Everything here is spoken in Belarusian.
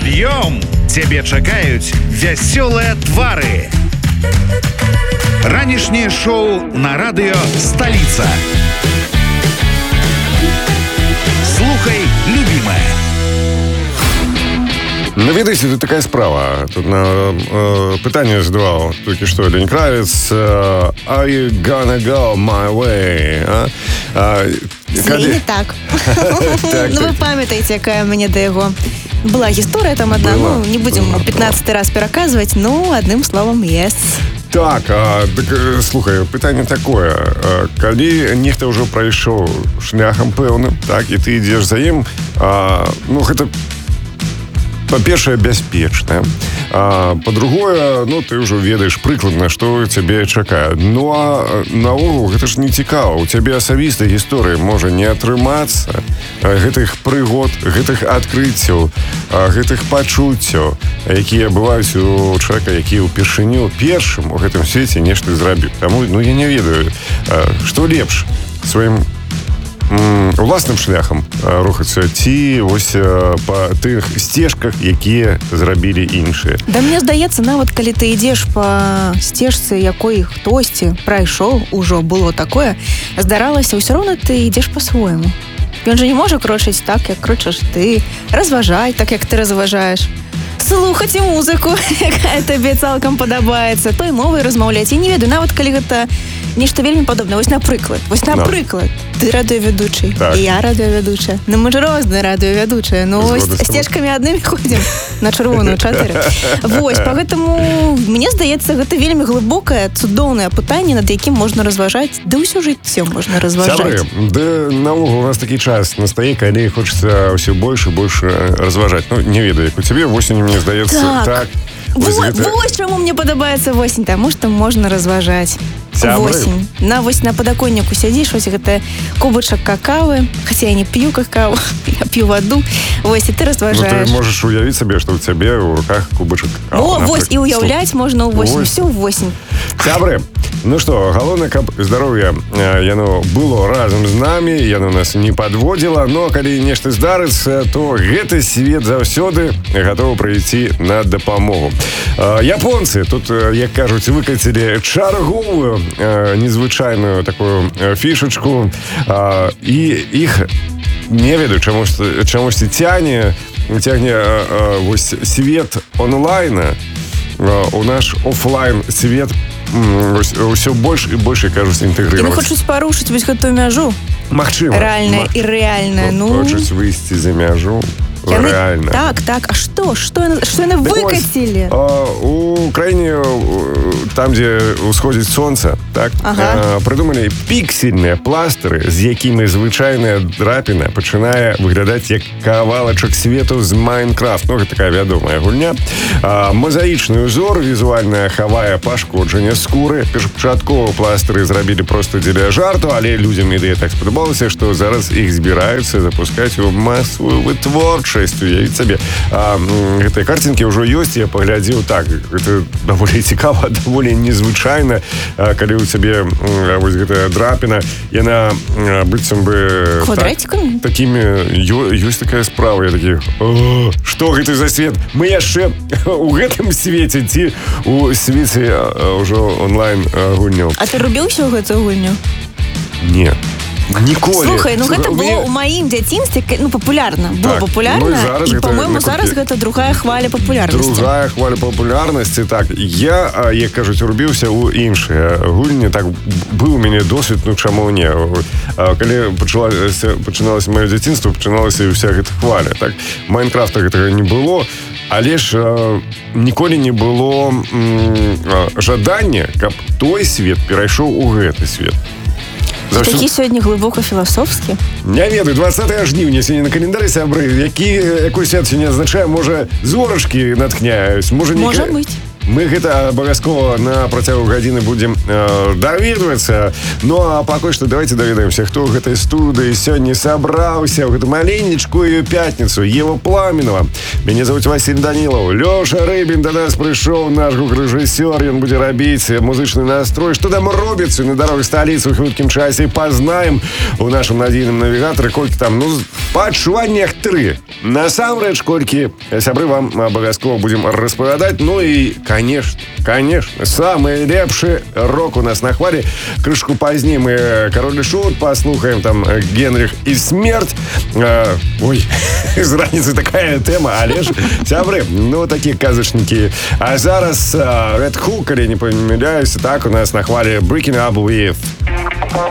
Пад'ём! Цябе чакаюць вясёлыя твары. Ранішняе шоу на радыё «Столица». Слухай, любимая. Ну, видите, тут такая справа. Тут на пытание задавал только что Лень Кравец. Are you gonna go my way? Не так. Ну, вы памятаете, якая у меня до его была история там одна. Ну, не будем 15 раз пераказывать, ну, одним словом, yes. Так, слухай, пытанне такое. Калі нехта ўжо прайшоў шляхам пэўным, так, і ты ідзеш за ім, ну, гэта, па-першае, бяспечна. Па-другое, ну, ты ўжо ведаеш прыкладна, што цябе чакае. Ну, а наогул, гэта ж не цікава. У цябе асабістай гісторыі можа не атрымацца гэтых прыгод, гэтых адкрыццяў, гэтых пачуццяў, якія бываюць у чалавека, які ўпершыню першым у гэтым свеце нешта зрабіў. Таму, ну, я не ведаю, што лепш сваім уласным шляхам рухацца ці вось па тых сцежках, якія зрабілі іншыя. Да мне здаецца, нават калі ты ідзеш па сцежцы, якой хтосьці прайшоў, ужо было такое, здаралася, ўсё роўна ты ідзеш па-свойму. Ён жа не можа крочыць так, як крочыш ты, разважаць так, як ты разважаеш, слухаць і музыку, якая табе цалкам падабаецца, той мовай размаўляць. Я не ведаю, нават калі гэта нешта вельмі падобнае. Вось, напрыклад, ты радыёвядучы, і я радыёвядучая. Ну, мы ж розныя радыёвядучыя. Ну, вось, сцежкамі аднымі ходзім на чырвоную 4. Вось, пагэтаму, мне здаецца, гэта вельмі глыбокае, цудоўнае пытанне, над якім можна разважаць, да ўсё жыццё можна разважаць. Сябры, да наогул у нас такі час настае, калі хочацца ўсё больш і больш разважаць. Ну, не ведаю, як у цябе, восень, мне здаецца, так. Вось чаму мне падабаецца восень, таму што можна разважаць. Восень. Вось на падаконніку сядзіш, вось гэта кубачак какавы, хаця я не п'ю какаву, я п'ю ваду, вось, і ты разважаеш. Ну, ты можаш уявіць сабе, што ў цябе ў руках кубачак какавы. Вось, і уяўляць можна ў восень, ўсё ў восень. Сябры, ну што, галоўнае, каб здароўе яно было разам з намі, яно нас не падводзіла, но калі нешта здарыцца, то гэты свет заўсёды гатовы прыйти на дапамогу. Японцы тут, як кажуць, выкацілі чарговую незвычайную такую фішачку, і іх, не ведаю, чамусьці цягне вось свет онлайна у наш офлайн свет ўсё больш і больш, кажуць, інтэгрыраваць. І хочуць парушыць вось гэтую мяжу. Магчыма. Рэальная і рэальная. Хочуць выйсці за мяжу. Реально. Так, а что яны выкацілі? У краіне, там, дзе усходзіць сонца, так, прыдумалі піксельныя пластыры, з якімі звычайная драпіна пачынае выглядаць як кавалачак свету з Майнкрафт. Ну, гэта такая вядомая гульня. Мазаічны узор візуальна хавае пашкоджанне скуры. Першапачаткова пластыры зрабілі проста дзеля жарту, але людзям ідэя так спадабалася, што зараз іх збіраюцца запускаць у масавую вытворчасць. Уявіць сабе. Гэтыя карцінкі ўжо ёсць, я паглядзеў так. Гэта даволі цікава, даволі незвычайна, калі ў цябе вось гэтая драпіна, яна быццам бы квадратикамі? Такімі, ёсць такая справа, я такі, што гэта за свет? Мы яшчэ у гэтым свеце ці у свеце ўжо онлайн гульняў. А ты рубіўся ў гэтую гульню? Не. Ніколі. Слухай, ну гэта было ў маім дзяцінстве, ну, папулярна. Было папулярна, і, па-мойму, зараз гэта другая хваля папулярнасці. Другая хваля папулярнасці, так. Я, як кажуць, рубіўся ў іншыя гульні, так, быў у мяне досвід, ну, чаму не. Калі пачыналася маё дзяцінство, пачыналася ўся гэта хваля, так. Майнкрафта гэтага не было, але ж ніколі не было жадання, каб той свет перайшоў у гэты свет. Такі сьогодні глибоко філасофські. Не ведаю, 20 жнівня сьогодні на календарі, сябри. Який свят сьогодні означає, може, зорочки натхняють, може бути. мы гэта абавязкова на працягу гадзіны будзем даведвацца. Ну а пакуль што давайте даведаемся, хто ў гэтай студыі сёння сабраўся ў гэту маленечкую пятніцу. Ева Пламенова. Мяне зовут Василь Данилов. Лёша Рыбин да нас прыйшоў, наш гукрэжысёр. Ён будзе рабіць музычны настрой. Што там робіцца на дарогах сталіцы ў хуткім часе, пазнаем у нашым надзейным навігатары, колькі там, па адчуваннях 3. Насамрэч, колькі, сябры, вам абавязкова будзем распавядаць. Ну і, конечно, самый лепшы рок у нас на хвале. Крышку пазней мы Король и Шут послухаем, там Генрих и смерть. Ой, з раніцы такая тэма, але ж, сябры, такія казачнікі. А зараз Red Hook, калі не памыляюся, так, у нас на хвале Breaking Up With.